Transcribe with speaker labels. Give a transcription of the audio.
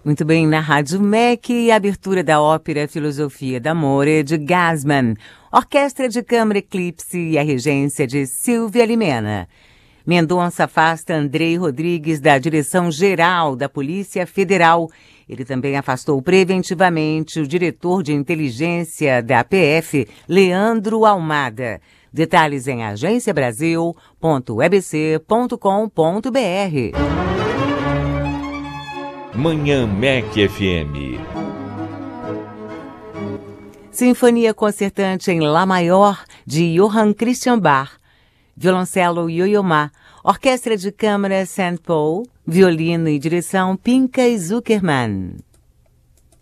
Speaker 1: Muito bem, na Rádio MEC, a abertura da ópera Filosofia d'Amore de Gassman, Orquestra de Câmara Eclipse e a regência de Silvia Limena. Mendonça afasta Andrei Rodrigues da direção-geral da Polícia Federal. Ele também afastou preventivamente o diretor de inteligência da PF, Leandro Almada. Detalhes em agenciabrasil.ebc.com.br.
Speaker 2: Manhã MEC FM.
Speaker 1: Sinfonia concertante em Lá Maior, de Johann Christian Bach. Violoncelo Yo-Yo Ma. Orquestra de Câmara St. Paul. Violino e direção Pinka Zuckerman.